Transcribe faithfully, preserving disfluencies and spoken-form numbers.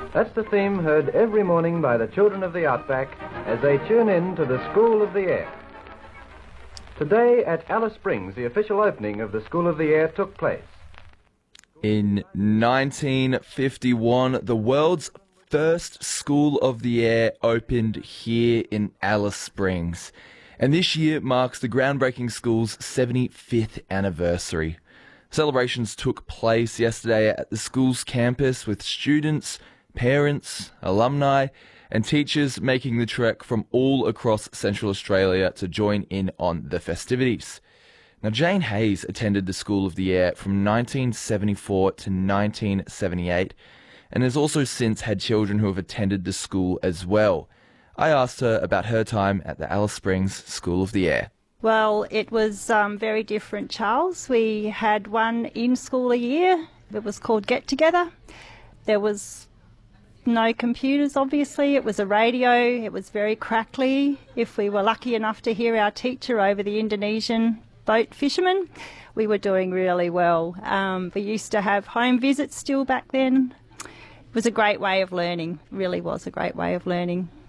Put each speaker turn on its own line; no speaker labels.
That's the theme heard every morning by the children of the Outback as they tune in to the School of the Air. Today at Alice Springs, the official opening of the School of the Air took place.
In nineteen fifty-one, the world's first School of the Air opened here in Alice Springs. And this year marks the groundbreaking school's seventy-fifth anniversary. Celebrations took place yesterday at the school's campus with students, parents, alumni and teachers making the trek from all across Central Australia to join in on the festivities. Now, Jane Hayes attended the School of the Air from nineteen seventy-four to nineteen seventy-eight and has also since had children who have attended the school as well. I asked her about her time at the Alice Springs School of the Air.
Well, it was um, very different, Charles. We had one in-school a year. It was called Get Together. There was no computers, obviously. It was a radio. It was very crackly. If we were lucky enough to hear our teacher over the Indonesian boat fishermen, we were doing really well. Um, we used to have home visits still back then. It was a great way of learning. Really was a great way of learning.